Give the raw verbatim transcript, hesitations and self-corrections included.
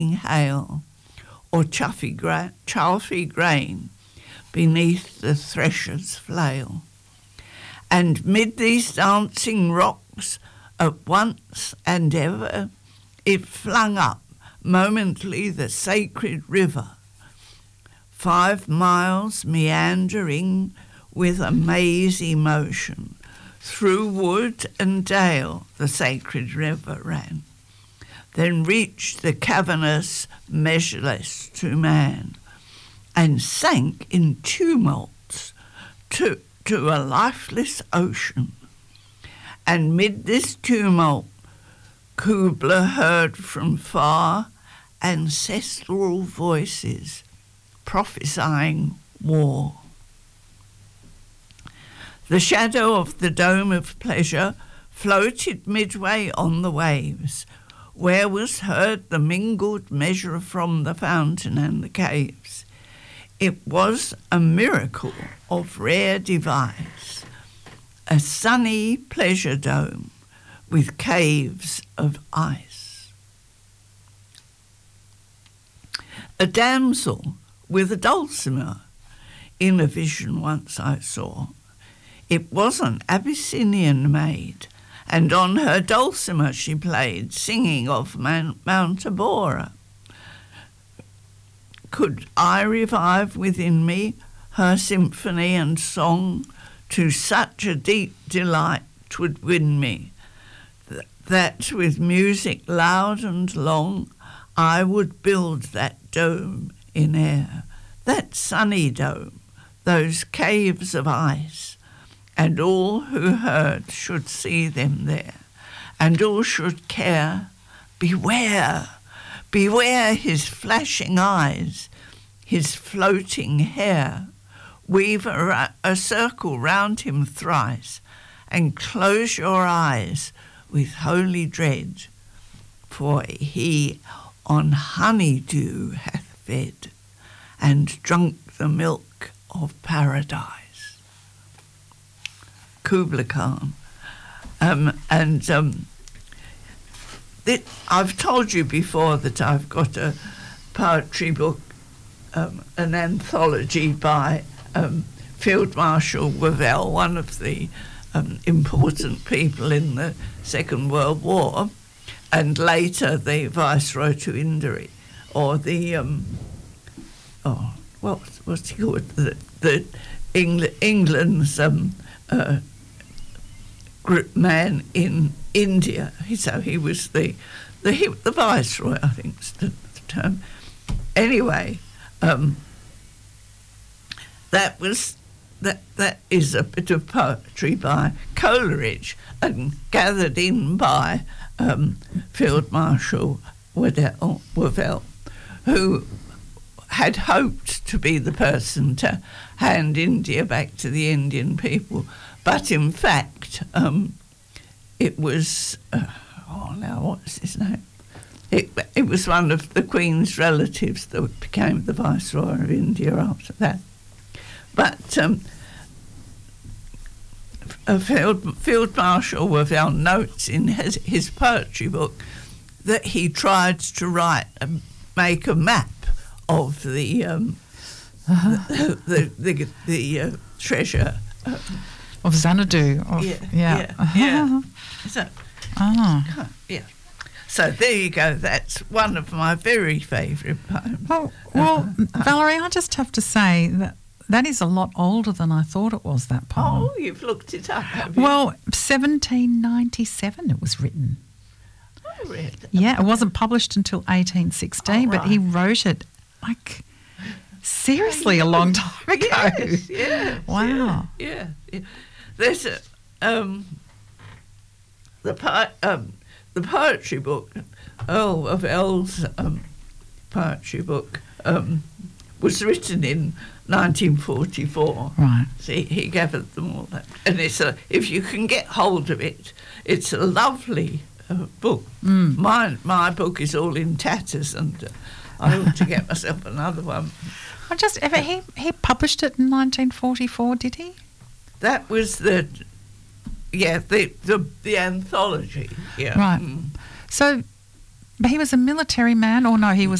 hail or chuffy, gra- chaffy grain beneath the thresher's flail. And mid these dancing rocks, at once and ever, it flung up momently the sacred river, five miles meandering with a mazy motion. Through wood and dale the sacred river ran, then reached the cavernous measureless to man, and sank in tumults to, to a lifeless ocean. And mid this tumult Kubla heard from far ancestral voices prophesying war. The shadow of the dome of pleasure floated midway on the waves, where was heard the mingled measure from the fountain and the caves. It was a miracle of rare device, a sunny pleasure dome with caves of ice. A damsel with a dulcimer in a vision once I saw. It was an Abyssinian maid, and on her dulcimer she played, singing of Mount Abora. Could I revive within me her symphony and song, to such a deep delight 'twould win me, th- that with music loud and long I would build that dome in air, that sunny dome, those caves of ice, and all who heard should see them there, and all should care. Beware, beware his flashing eyes, his floating hair. Weave a, a circle round him thrice, and close your eyes with holy dread, for he on honeydew hath fed, and drunk the milk of paradise. Kubla Khan. Um, and um, it, I've told you before that I've got a poetry book, um, an anthology by um, Field Marshal Wavell, one of the um, important people in the Second World War, and later the Viceroy to India, or the, um, oh, what, what's he called? The, the Engl- England's um, uh, group man in India. So he was the the, he, the Viceroy, I think is the, the term. Anyway, um, that was that that is a bit of poetry by Coleridge and gathered in by um, Field Marshal Wavell, Wavell, who had hoped to be the person to hand India back to the Indian people, but in fact um, it was uh, oh now what's his name? It it was one of the Queen's relatives that became the Viceroy of India after that. But um, a Field, Field Marshal Wavell notes in his, his poetry book that he tried to write and make a map of the um, uh-huh. the the, the, the uh, treasure uh, of Xanadu. Of, yeah, yeah, yeah. Uh-huh. yeah. So, oh. yeah. So there you go. That's one of my very favourite poems. Oh, well, uh, Valerie, I just have to say that that is a lot older than I thought it was, that poem. Oh, you've looked it up, have you? Well, seventeen ninety-seven it was written. Oh, really? Yeah, it wasn't published until eighteen sixteen, oh, right. But he wrote it, like, seriously a long time ago. Yes, yes. Wow. Yeah, yeah, yeah. There's a, um, the, po- um, the poetry book, Earl of L's um, poetry book, um, was written in nineteen forty-four. Right. See, he gathered them all that. And it's a, if you can get hold of it, it's a lovely uh, book. Mm. My, my book is all in tatters, and uh, I ought to get myself another one. I just, he, he published it in nineteen forty-four, did he? That was the, yeah, the the, the anthology. Yeah. Right. Mm. So But he was a military man, or no, he was